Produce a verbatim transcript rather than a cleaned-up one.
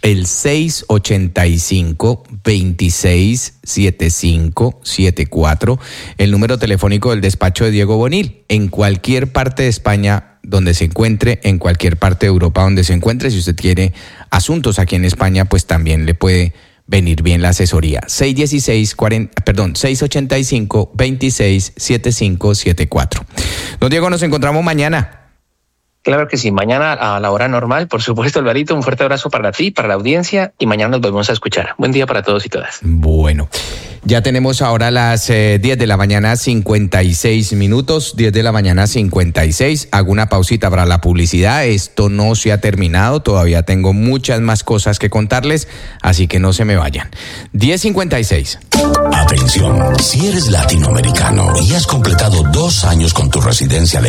el seis ochenta y cinco, veintiséis setenta y cinco setenta y cuatro, el número telefónico del despacho de Diego Bonil, en cualquier parte de España donde se encuentre, en cualquier parte de Europa donde se encuentre. Si usted tiene asuntos aquí en España, pues también le puede venir bien la asesoría. seis dieciséis, cuarenta, perdón, seis ochenta y cinco, veintiséis setenta y cinco setenta y cuatro. Don Diego, nos encontramos mañana. Claro que sí, mañana a la hora normal, por supuesto, Alvarito, un fuerte abrazo para ti, para la audiencia, y mañana nos volvemos a escuchar. Buen día para todos y todas. Bueno, ya tenemos ahora las eh, diez de la mañana, cincuenta y seis minutos, diez de la mañana, cincuenta y seis. Hago una pausita para la publicidad. Esto no se ha terminado, todavía tengo muchas más cosas que contarles, así que no se me vayan. diez cincuenta y seis. Atención, si eres latinoamericano y has completado dos años con tu residencia legal,